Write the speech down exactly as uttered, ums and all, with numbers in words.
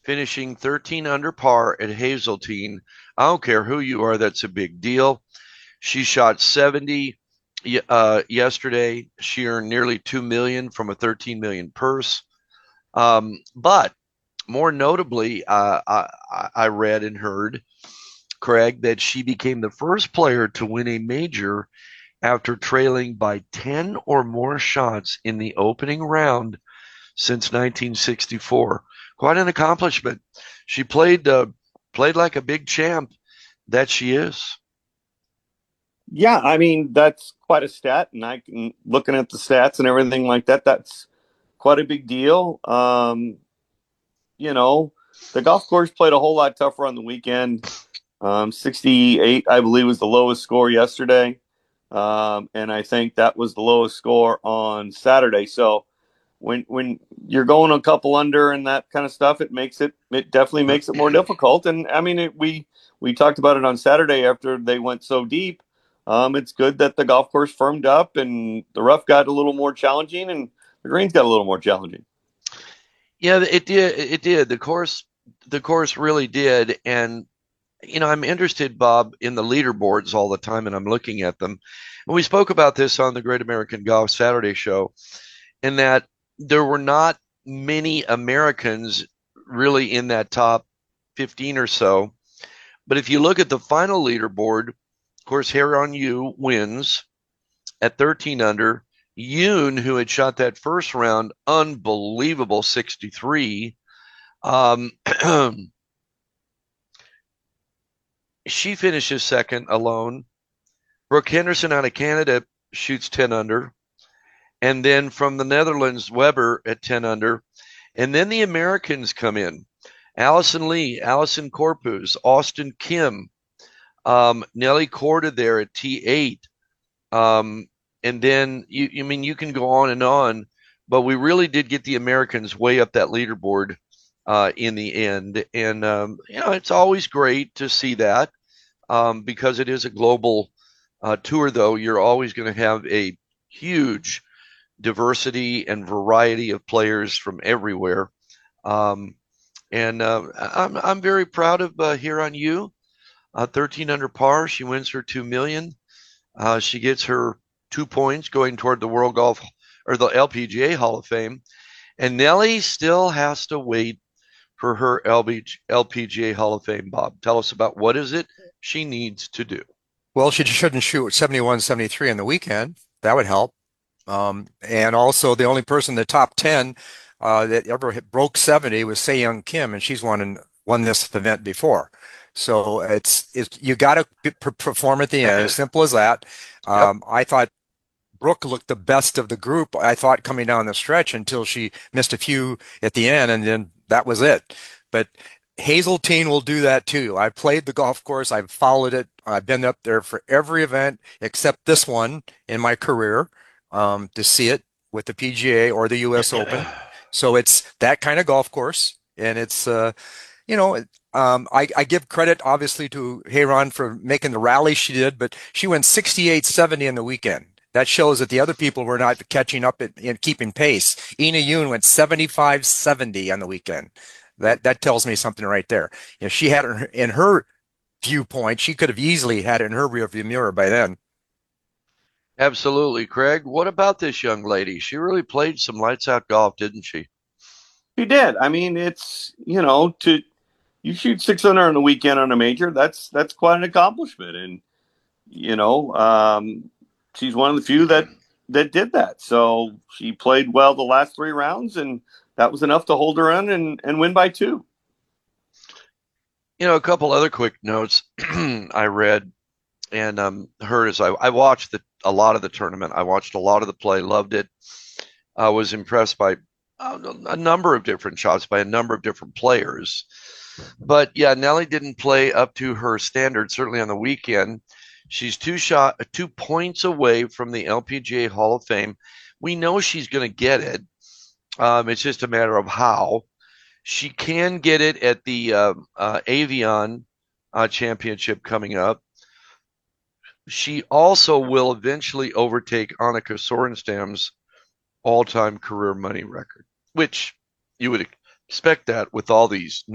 finishing thirteen under par at Hazeltine. I don't care who you are, that's a big deal. She shot seventy uh, yesterday. She earned nearly two million dollars from a thirteen million dollars purse. Um, but more notably, uh, I, I read and heard, Craig, that she became the first player to win a major after trailing by ten or more shots in the opening round since nineteen sixty-four. Quite an accomplishment. She played uh, played like a big champ that she is. Yeah, I mean that's quite a stat, and I can looking at the stats and everything like that. That's quite a big deal. Um, you know, the golf course played a whole lot tougher on the weekend. Um, sixty-eight, I believe, was the lowest score yesterday, um, and I think that was the lowest score on Saturday. So when when you're going a couple under and that kind of stuff, it makes it it definitely makes it more difficult. And I mean, it, we we talked about it on Saturday after they went so deep. Um, it's good that the golf course firmed up and the rough got a little more challenging and the greens got a little more challenging. Yeah, it did. It did. The course, the course really did. And you know, I'm interested, Bob, in the leaderboards all the time, and I'm looking at them. And we spoke about this on the Great American Golf Saturday show, in that there were not many Americans really in that top fifteen or so. But if you look at the final leaderboard, of course, Harry Yu wins at thirteen under. Yoon, who had shot that first round, unbelievable sixty-three. Um, she finishes second alone. Brooke Henderson out of Canada shoots ten under. And then from the Netherlands, Weber at ten under. And then the Americans come in. Allison Lee, Allison Corpus, Austin Kim, um, Nelly Corda there at T eight. Um, and then, you, you mean, you can go on and on, but we really did get the Americans way up that leaderboard uh, in the end. And, um, you know, it's always great to see that um, because it is a global uh, tour, though. You're always going to have a huge diversity and variety of players from everywhere. Um, and uh, I'm I'm very proud of uh, Here on You. Uh, thirteen under par, she wins her two million. Uh, she gets her two points going toward the World Golf or the L P G A Hall of Fame. And Nelly still has to wait for her L P G A Hall of Fame. Bob, tell us about what is it she needs to do. Well, she shouldn't shoot seventy-one, seventy-three on the weekend. That would help. Um, and also, the only person in the top ten uh, that ever hit, broke seventy was Se Young Kim, and she's won and won this event before. So it's it's you got to perform at the end. As simple as that. Yep. Um, I thought Brooke looked the best of the group. I thought coming down the stretch until she missed a few at the end, and then that was it. But Hazeltine will do that too. I've played the golf course. I've followed it. I've been up there for every event except this one in my career um, to see it with the P G A or the U S Open. So it's that kind of golf course, and it's uh, you know, um, I, I give credit obviously to Heyron for making the rally she did, but she went sixty-eight seventy in the weekend. That shows that the other people were not catching up and keeping pace. Ina Yoon went seventy-five seventy on the weekend. That that tells me something right there. You know, she had it in her viewpoint, she could have easily had it in her rearview mirror by then. Absolutely, Craig. What about this young lady? She really played some lights out golf, didn't she? She did. I mean, it's you know to you shoot six hundred on the weekend on a major. That's that's quite an accomplishment, and you know um, she's one of the few that that did that. So she played well the last three rounds, and that was enough to hold her in and and win by two. You know, a couple other quick notes I read and um, heard as I, I watched the, a lot of the tournament. I watched a lot of the play, loved it. I was impressed by uh, a number of different shots by a number of different players. But yeah, Nelly didn't play up to her standard, certainly on the weekend. She's two shot, two points away from the L P G A Hall of Fame. We know she's going to get it. Um, it's just a matter of how. She can get it at the uh, uh, Avion uh, Championship coming up. She also will eventually overtake Annika Sorenstam's all-time career money record, which you would expect that with all these